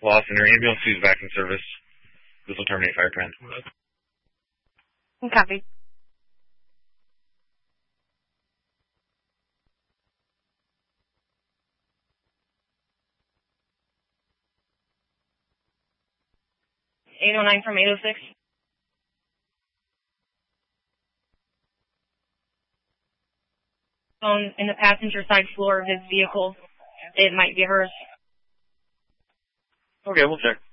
Lost Center, ambulance 2 is back in service. This will terminate fire trend. Copy. (809) from 806. Phone in the passenger side floor of his vehicle. It might be hers. Okay, we'll check.